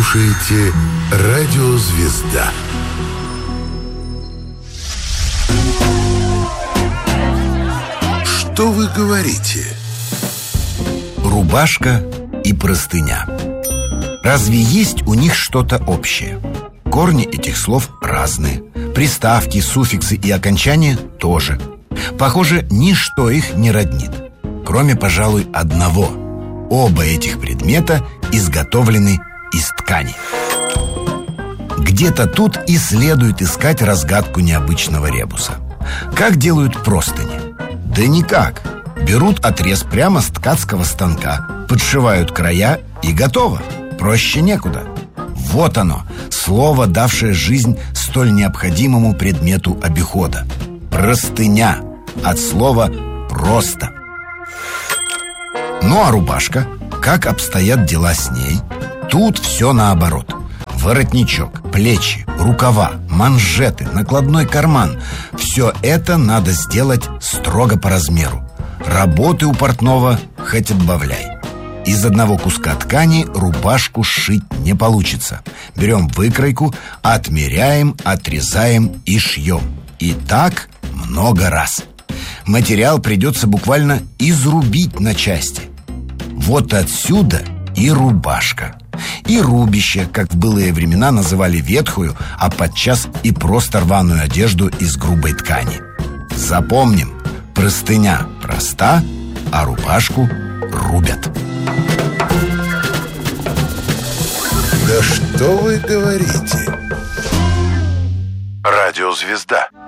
слушаете «Радио Звезда». Что вы говорите? Рубашка и простыня. Разве есть у них что-то общее? Корни этих слов разные. Приставки, суффиксы и окончания тоже. Похоже, ничто их не роднит, кроме, пожалуй, одного. Оба этих предмета изготовлены из ткани. Где-то тут и следует искать разгадку необычного ребуса. Как делают простыни? Да никак. Берут отрез прямо с ткацкого станка, подшивают края и готово. Проще некуда. Вот оно, слово, давшее жизнь столь необходимому предмету обихода. Простыня. От слова «просто». Ну а рубашка? Как обстоят дела с ней? Тут все наоборот. Воротничок, плечи, рукава, манжеты, накладной карман. Все это надо сделать строго по размеру. Работы у портного хоть отбавляй. Из одного куска ткани рубашку сшить не получится. Берем выкройку, отмеряем, отрезаем и шьем. И так много раз. Материал придется буквально изрубить на части. Вот отсюда и рубашка. И рубище, как в былые времена называли ветхую, а подчас и просто рваную одежду из грубой ткани. Запомним, простыня проста, а рубашку рубят. Да что вы говорите? Радио Звезда.